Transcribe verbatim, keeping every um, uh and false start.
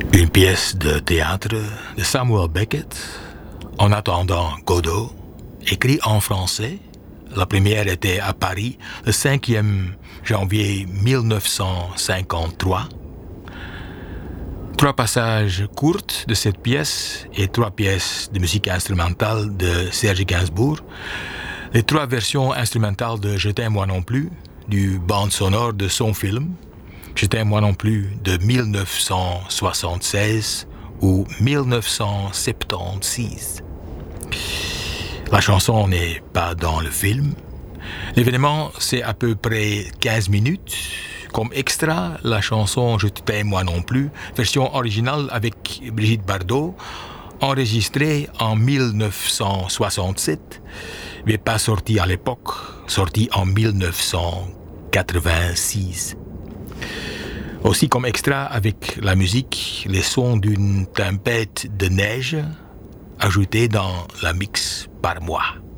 Une pièce de théâtre de Samuel Beckett, En attendant Godot, écrit en français. La première était à Paris le cinquième janvier mille neuf cent cinquante-trois. Trois passages courts de cette pièce et trois pièces de musique instrumentale de Serge Gainsbourg. Les trois versions instrumentales de Je t'aime moi non plus, du bande sonore de son film, Je t'aime moi non plus de mille neuf cent soixante-seize ou mille neuf cent soixante-seize. La chanson n'est pas dans le film. L'événement, c'est à peu près quinze minutes. Comme extra, la chanson Je t'aime moi non plus, version originale avec Brigitte Bardot, enregistrée en mille neuf cent soixante-sept, mais pas sortie à l'époque, sortie en mille neuf cent quatre-vingt-six. Aussi comme extra avec la musique, les sons d'une tempête de neige ajoutés dans la mix par moi.